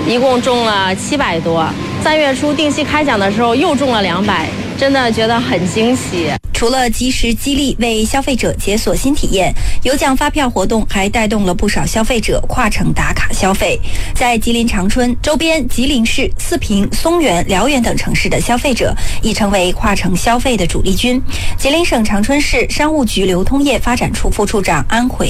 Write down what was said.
一共中了700多。3月初定期开奖的时候又中了200，真的觉得很惊喜。 除了及时激励为消费者解锁新体验，有奖发票活动还带动了不少消费者跨城打卡消费。在吉林长春周边，吉林市、四平、松原、辽源等城市的消费者已成为跨城消费的主力军。吉林省长春市商务局流通业发展处副处长安回